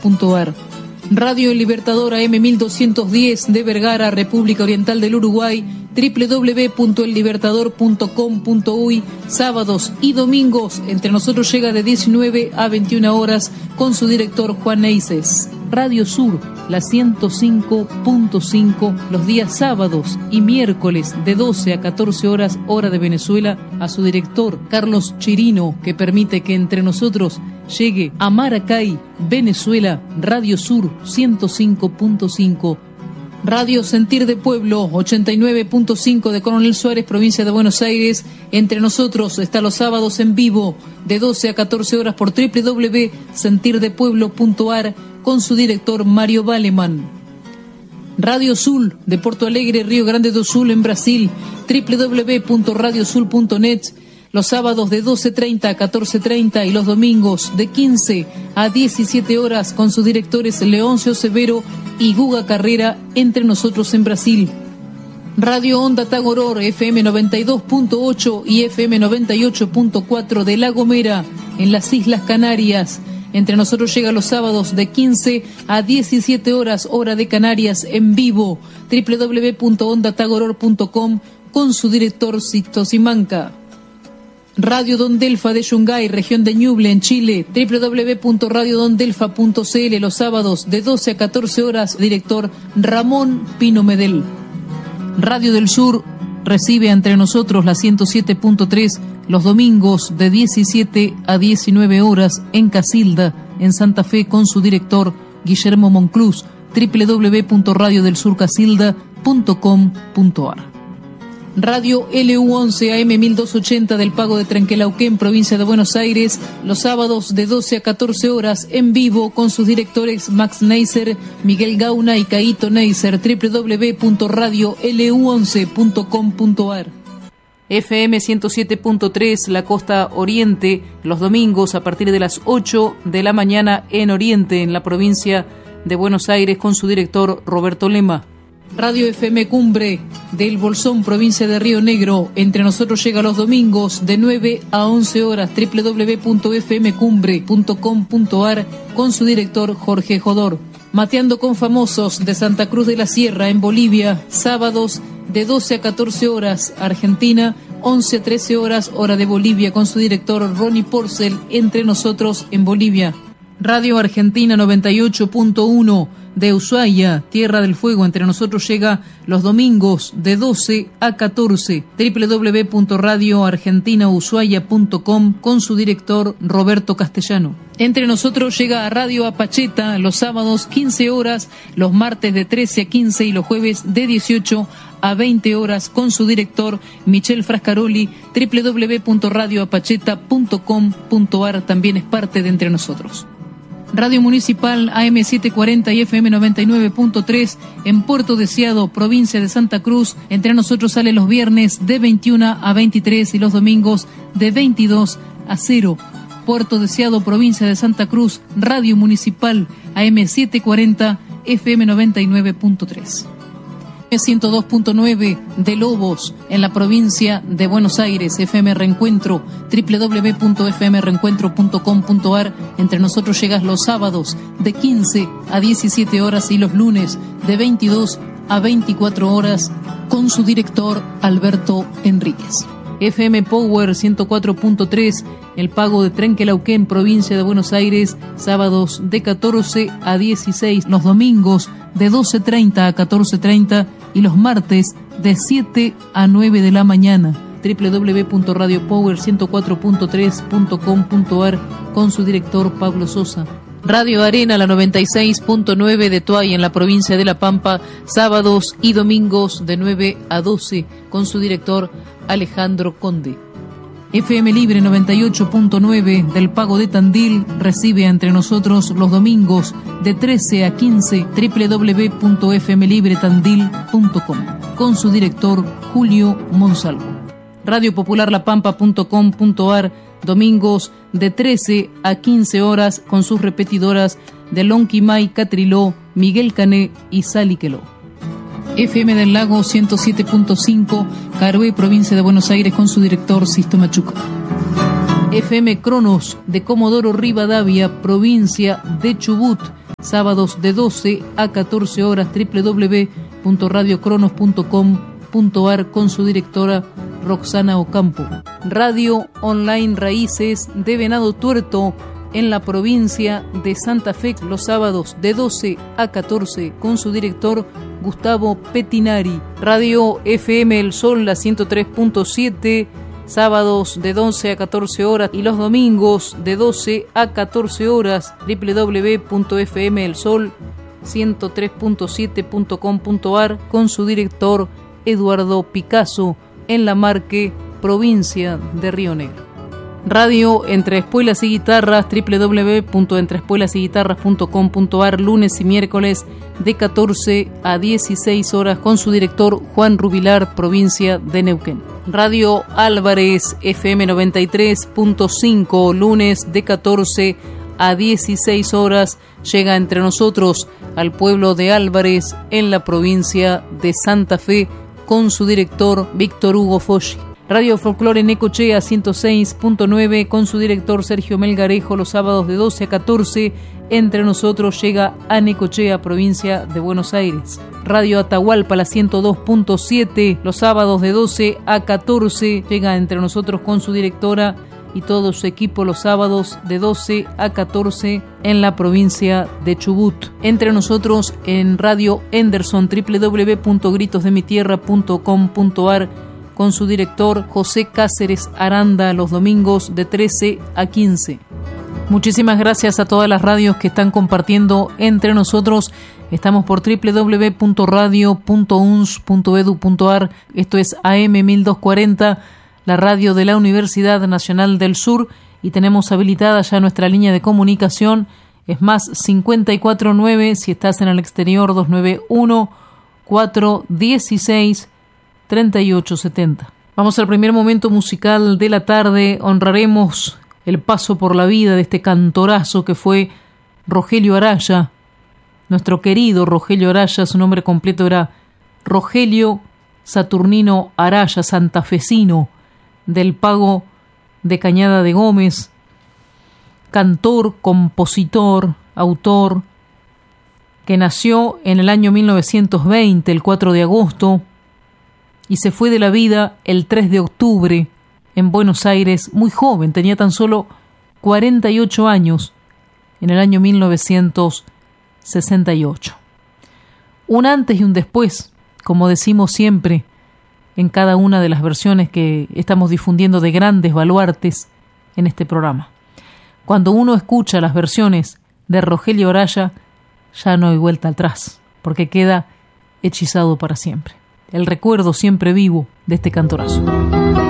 www.ellibertador.com.ar. Radio El Libertador AM 1210 de Vergara, República Oriental del Uruguay, www.ellibertador.com.uy. Sábados y domingos, entre nosotros llega de 19 a 21 horas con su director Juan Eises. Radio Sur, la 105.5, los días sábados y miércoles de 12 a 14 horas, hora de Venezuela, a su director Carlos Chirino, que permite que entre nosotros llegue a Maracay, Venezuela, Radio Sur 105.5. Radio Sentir de Pueblo 89.5 de Coronel Suárez, provincia de Buenos Aires. Entre nosotros está los sábados en vivo de 12 a 14 horas por www.sentirdepueblo.ar con su director Mario Baleman. Radio Sul de Porto Alegre, Río Grande do Sul en Brasil, www.radiosul.net. Los sábados de 12:30 a 14:30 y los domingos de 15 a 17 horas con sus directores Leoncio Severo y Guga Carrera, entre nosotros en Brasil. Radio Onda Tagoror, FM 92.8 y FM 98.4 de La Gomera, en las Islas Canarias. Entre nosotros llega los sábados de 15 a 17 horas, hora de Canarias, en vivo, www.ondatagoror.com con su director Sisto Simanca. Radio Don Delfa de Yungay, región de Ñuble, en Chile, www.radiodondelfa.cl, los sábados de 12 a 14 horas, director Ramón Pino Medel. Radio del Sur recibe entre nosotros la 107.3 los domingos de 17 a 19 horas en Casilda, en Santa Fe, con su director Guillermo Monclús, www.radiodelsurcasilda.com.ar. Radio LU11 AM 1280 del Pago de Trenquelauquén, provincia de Buenos Aires, los sábados de 12 a 14 horas en vivo con sus directores Max Neisser, Miguel Gauna y Caíto Neisser, www.radiolu11.com.ar. FM 107.3 la costa oriente, los domingos a partir de las 8 de la mañana en Oriente, en la provincia de Buenos Aires, con su director Roberto Lema. Radio FM Cumbre del Bolsón, provincia de Río Negro, entre nosotros llega los domingos de 9 a 11 horas, www.fmcumbre.com.ar con su director Jorge Jodor. Mateando con famosos de Santa Cruz de la Sierra, en Bolivia, sábados de 12 a 14 horas, Argentina, 11 a 13 horas, hora de Bolivia, con su director Ronnie Porcel, entre nosotros en Bolivia. Radio Argentina 98.1 de Ushuaia, Tierra del Fuego, entre nosotros llega los domingos de 12 a 14, www.radioargentinaushuaia.com con su director Roberto Castellano. Entre nosotros llega a Radio Apacheta los sábados 15 horas, los martes de 13 a 15 y los jueves de 18 a 20 horas con su director Michel Frascaroli, www.radioapacheta.com.ar, también es parte de Entre Nosotros. Radio Municipal AM 740 y FM 99.3 en Puerto Deseado, provincia de Santa Cruz. Entre nosotros sale los viernes de 21 a 23 y los domingos de 22 a 0. Puerto Deseado, provincia de Santa Cruz, Radio Municipal AM 740 FM 99.3. 102.9 de Lobos, en la provincia de Buenos Aires, FM Reencuentro, www.fmreencuentro.com.ar. Entre nosotros llegas los sábados de 15 a 17 horas y los lunes de 22 a 24 horas con su director Alberto Enríquez. FM Power 104.3, el Pago de Trenquelauquén, provincia de Buenos Aires, sábados de 14 a 16, los domingos de 12:30 a 14:30 y los martes de 7 a 9 de la mañana. www.radiopower104.3.com.ar con su director Pablo Sosa. Radio Arena, la 96.9 de Tuay, en la provincia de La Pampa, sábados y domingos de 9 a 12 con su director Alejandro Conde. FM Libre 98.9 del Pago de Tandil recibe entre nosotros los domingos de 13 a 15, www.fmlibretandil.com con su director Julio Monsalvo. Radiopopularlapampa.com.ar, domingos de 13 a 15 horas con sus repetidoras de Lonquimay, Catriló, Miguel Cané y Saliqueló. FM del Lago 107.5, Caroé, provincia de Buenos Aires, con su director Sisto Machuca. FM Cronos de Comodoro Rivadavia, provincia de Chubut, sábados de 12 a 14 horas, www.radiocronos.com.ar, con su directora Roxana Ocampo. Radio Online Raíces de Venado Tuerto, en la provincia de Santa Fe, los sábados de 12 a 14, con su director Gustavo Petinari. Radio FM El Sol, la 103.7, sábados de 12 a 14 horas y los domingos de 12 a 14 horas, www.fmelsol103.7.com.ar, con su director Eduardo Picasso, en La Marque, provincia de Río Negro. Radio Entre Espuelas y Guitarras, www.entreespuelasyguitarras.com.ar, lunes y miércoles de 14 a 16 horas, con su director Juan Rubilar, provincia de Neuquén. Radio Álvarez FM 93.5, lunes de 14 a 16 horas, llega entre nosotros al pueblo de Álvarez, en la provincia de Santa Fe, con su director Víctor Hugo Foggi. Radio Folclore Necochea 106.9, con su director Sergio Melgarejo, los sábados de 12 a 14, entre nosotros llega a Necochea, provincia de Buenos Aires. Radio Atahualpa, la 102.7, los sábados de 12 a 14, llega entre nosotros con su directora y todo su equipo los sábados de 12 a 14 en la provincia de Chubut. Entre nosotros en Radio Henderson, www.gritosdemitierra.com.ar, con su director José Cáceres Aranda, los domingos de 13 a 15. Muchísimas gracias a todas las radios que están compartiendo entre nosotros. Estamos por www.radio.uns.edu.ar. Esto es AM 1240, la radio de la Universidad Nacional del Sur, y tenemos habilitada ya nuestra línea de comunicación. Es más 549 si estás en el exterior, 291 416 3870. Vamos al primer momento musical de la tarde. Honraremos el paso por la vida de este cantorazo que fue Rogelio Araya, nuestro querido Rogelio Araya. Su nombre completo era Rogelio Saturnino Araya, santafesino del Pago de Cañada de Gómez, cantor, compositor, autor, que nació en el año 1920, el 4 de agosto, y se fue de la vida el 3 de octubre en Buenos Aires, muy joven, tenía tan solo 48 años, en el año 1968. Un antes y un después, como decimos siempre, en cada una de las versiones que estamos difundiendo de grandes baluartes en este programa. Cuando uno escucha las versiones de Rogelio Araya, ya no hay vuelta atrás, porque queda hechizado para siempre. El recuerdo siempre vivo de este cantorazo.